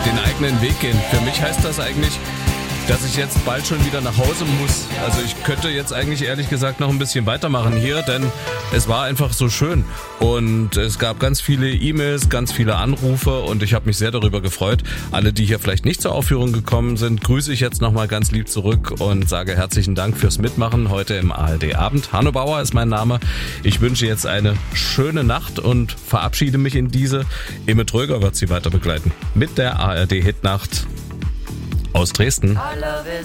den eigenen Weg gehen. Für mich heißt das eigentlich, dass ich jetzt bald schon wieder nach Hause muss. Also ich könnte jetzt eigentlich ehrlich gesagt noch ein bisschen weitermachen hier, denn es war einfach so schön. Und es gab ganz viele E-Mails, ganz viele Anrufe und ich habe mich sehr darüber gefreut. Alle, die hier vielleicht nicht zur Aufführung gekommen sind, grüße ich jetzt nochmal ganz lieb zurück und sage herzlichen Dank fürs Mitmachen heute im ARD-Abend. Hanno Bauer ist mein Name. Ich wünsche jetzt eine schöne Nacht und verabschiede mich in diese. Imme Tröger wird Sie weiter begleiten mit der ARD-Hitnacht aus Dresden.